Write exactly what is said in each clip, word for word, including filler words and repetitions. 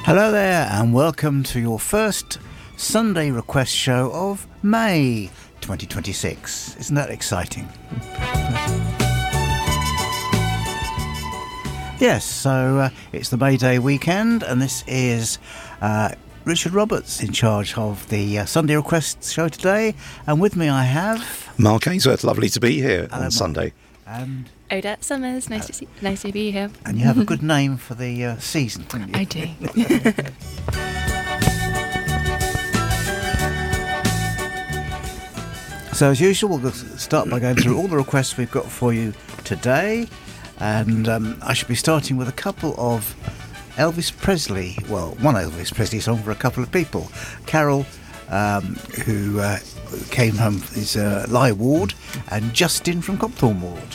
Hello there and welcome to your first Sunday request show of May twenty twenty-six. Isn't that exciting? Yes, so uh, it's the May Day weekend and this is uh, Richard Roberts in charge of the uh, Sunday request show today, and with me I have Mark Ainsworth. Lovely to be here Hello, on Mark. Sunday. And Odette Summers, nice to see, nice to be here. and you have a good name for the uh, season, don't you? I do. So as usual, we'll start by going through all the requests we've got for you today, and um, I should be starting with a couple of Elvis Presley, well, one Elvis Presley song for a couple of people. Carol, um, who uh, came home from his uh, Lie ward, and Justin from Copthorne ward.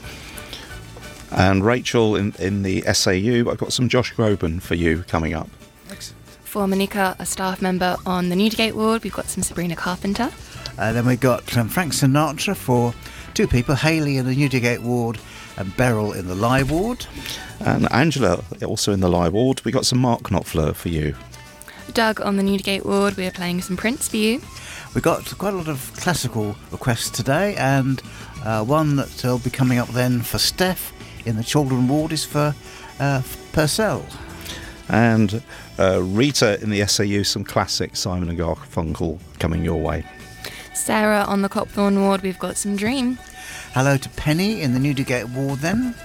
And Rachel in, in the S A U, I've got some Josh Groban for you coming up. Excellent. For Monica, a staff member on the Newdigate ward, we've got some Sabrina Carpenter. Uh, then we've got um, Frank Sinatra for two people, Hayley in the Newdigate ward and Beryl in the Lie ward. And Angela, also in the Lie ward, we got some Mark Knopfler for you. Doug on the Newdigate ward, we're playing some Prince for you. We've got quite a lot of classical requests today, and uh, one that will be coming up then for Steph in the Children ward is for uh, Purcell. And uh, Rita in the S A U, some classic Simon and Garfunkel coming your way. Sarah on the Copthorne ward, we've got some Dream. Hello to Penny in the Newdigate ward then.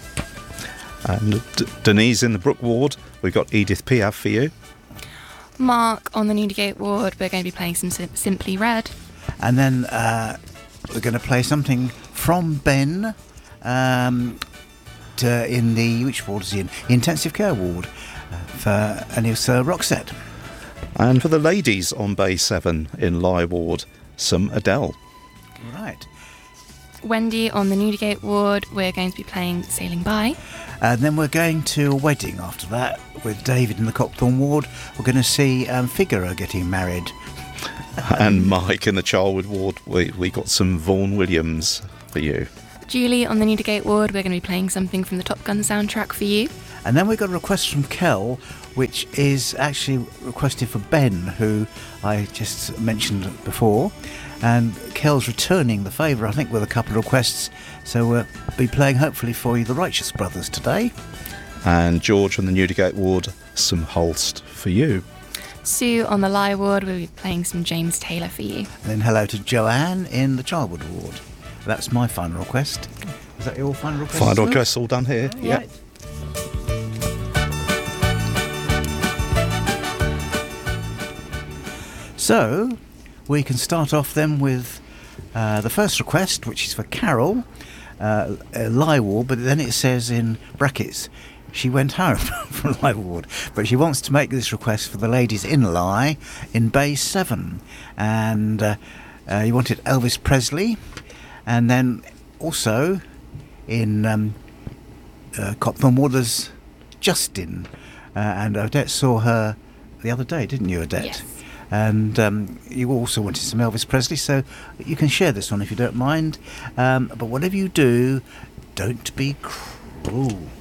And D- Denise in the Brook ward, we've got Edith Piaf for you. Mark on the Newdigate ward, we're going to be playing some Sim- Simply Red. And then uh, we're going to play something from Ben um, to, in the, which ward is he in? The Intensive Care ward uh, for, and it's uh, Roxette. And for the ladies on Bay seven in Lie ward, some Adele. Right. Wendy on the Newdigate ward, we're going to be playing Sailing By. And then we're going to a wedding after that with David in the Copthorne ward. We're going to see um, Figueroa getting married. And Mike in the Charwood ward, we, we got some Vaughan Williams for you. Julie on the Newdigate ward, we're going to be playing something from the Top Gun soundtrack for you. And then we got a request from Kel, which is actually requested for Ben, who I just mentioned before. And Kel's returning the favour, I think, with a couple of requests. So we'll be playing, hopefully, for you, the Righteous Brothers today. And George from the Newdigate ward, some Holst for you. Sue on the Lie ward, we'll be playing some James Taylor for you. And then hello to Joanne in the Childwood ward. That's my final request. Is that your final request? Final requests all done here. All Yeah. right. So, we can start off then with uh, the first request, which is for Carol, uh, uh, Lie ward, but then it says in brackets, she went home from Lie ward, but she wants to make this request for the ladies in Lie in Bay seven. And uh, uh, you wanted Elvis Presley, and then also in um, uh, Copthorne ward there's Justin, uh, and Odette saw her the other day, didn't you, Odette? Yes. And um, you also wanted some Elvis Presley, so you can share this one if you don't mind. Um, but whatever you do, don't be cruel.